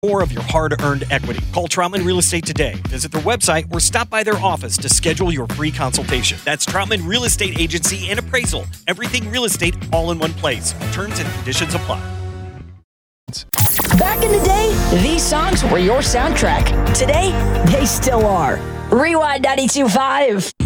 more of your hard-earned equity. Call Troutman Real Estate today. Visit their website or stop by their office to schedule your free consultation. That's Troutman Real Estate Agency and Appraisal. Everything real estate all in one place. Terms and conditions apply. Back in the day, these songs were your soundtrack. Today, they still are. Rewind 92.5.